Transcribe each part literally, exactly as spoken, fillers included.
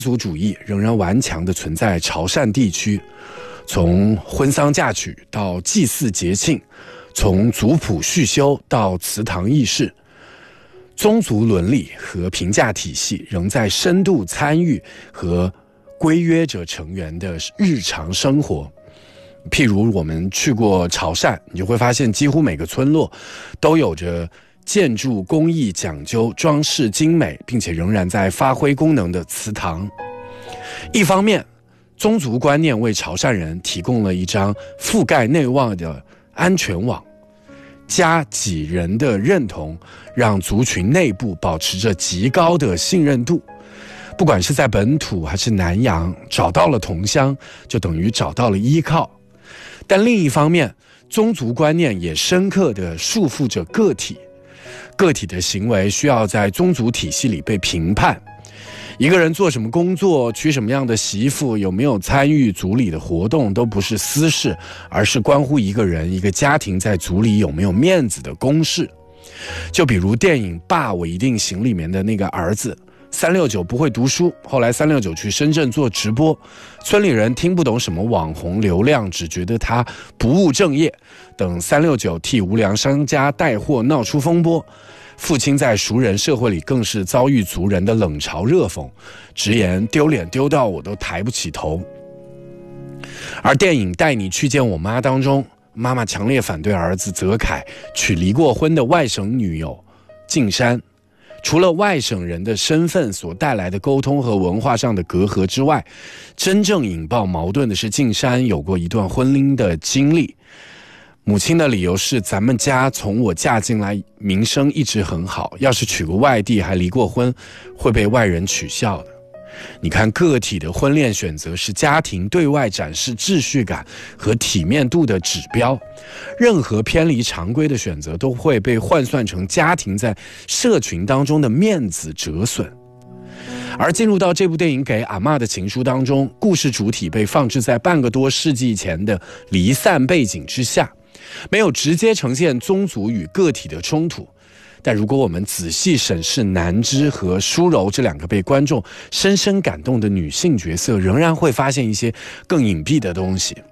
族主义仍然顽强地存在潮汕地区，从婚丧嫁娶到祭祀节庆，从族谱续修到祠堂议事，宗族伦理和评价体系仍在深度参与和规约着成员的日常生活。譬如我们去过潮汕，你就会发现几乎每个村落都有着建筑工艺讲究、装饰精美，并且仍然在发挥功能的祠堂。一方面，宗族观念为潮汕人提供了一张覆盖内外的安全网，家己人的认同让族群内部保持着极高的信任度。不管是在本土还是南洋，找到了同乡，就等于找到了依靠。但另一方面，宗族观念也深刻地束缚着个体，个体的行为需要在宗族体系里被评判。一个人做什么工作，娶什么样的媳妇，有没有参与族里的活动，都不是私事，而是关乎一个人、一个家庭在族里有没有面子的公事。就比如电影《爸，我一定行》里面的那个儿子三六九不会读书，后来三六九去深圳做直播，村里人听不懂什么网红流量，只觉得他不务正业。等三六九替无良商家带货闹出风波，父亲在熟人社会里更是遭遇族人的冷嘲热讽，直言丢脸丢到我都抬不起头。而电影《带你去见我妈》当中，妈妈强烈反对儿子泽凯娶离过婚的外省女友静山。除了外省人的身份所带来的沟通和文化上的隔阂之外，真正引爆矛盾的是静山有过一段婚姻的经历。母亲的理由是，咱们家从我嫁进来名声一直很好，要是娶个外地还离过婚，会被外人取笑的。你看，个体的婚恋选择是家庭对外展示秩序感和体面度的指标，任何偏离常规的选择都会被换算成家庭在社群当中的面子折损。而进入到这部电影《给阿嬷的情书》当中，故事主体被放置在半个多世纪前的离散背景之下，没有直接呈现宗族与个体的冲突。但如果我们仔细审视南枝和舒柔这两个被观众深深感动的女性角色，仍然会发现一些更隐蔽的东西。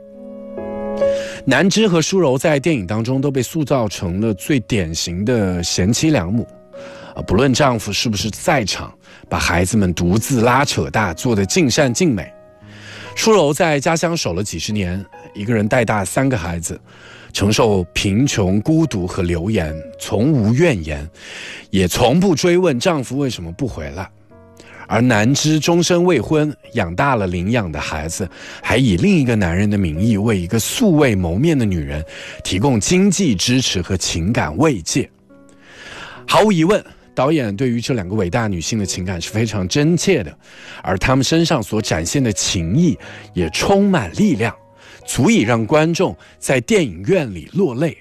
南枝和舒柔在电影当中都被塑造成了最典型的贤妻良母，不论丈夫是不是在场，把孩子们独自拉扯大，做得尽善尽美。舒柔在家乡守了几十年，一个人带大三个孩子，承受贫穷、孤独和流言，从无怨言，也从不追问丈夫为什么不回来。而南枝终身未婚，养大了领养的孩子，还以另一个男人的名义为一个素未谋面的女人提供经济支持和情感慰藉。毫无疑问，导演对于这两个伟大女性的情感是非常真切的，而她们身上所展现的情谊也充满力量，足以让观众在电影院里落泪。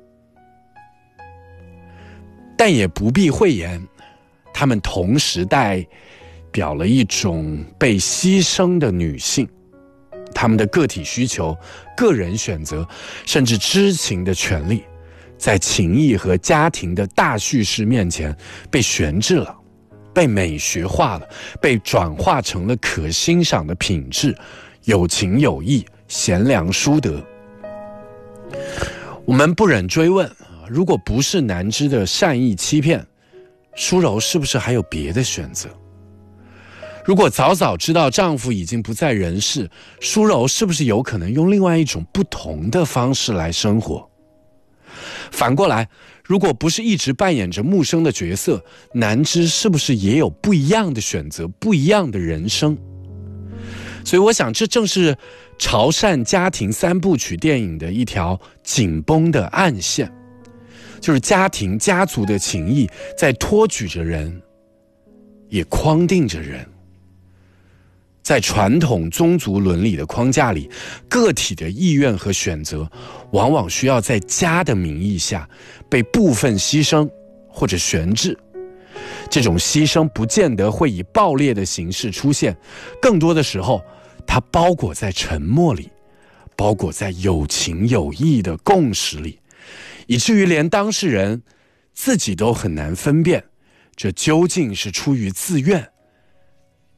但也不必讳言，她们同时代表了一种被牺牲的女性，她们的个体需求、个人选择，甚至知情的权利，在情谊和家庭的大叙事面前被悬置了，被美学化了，被转化成了可欣赏的品质，有情有义，贤良淑德。我们不忍追问，如果不是南枝的善意欺骗，舒柔是不是还有别的选择？如果早早知道丈夫已经不在人世，舒柔是不是有可能用另外一种不同的方式来生活？反过来，如果不是一直扮演着木生的角色，南枝是不是也有不一样的选择，不一样的人生？所以我想，这正是潮汕家庭三部曲电影的一条紧绷的暗线，就是家庭家族的情谊在托举着人，也框定着人。在传统宗族伦理的框架里，个体的意愿和选择往往需要在家的名义下被部分牺牲或者悬置。这种牺牲不见得会以暴烈的形式出现，更多的时候它包裹在沉默里，包裹在有情有义的共识里，以至于连当事人自己都很难分辨，这究竟是出于自愿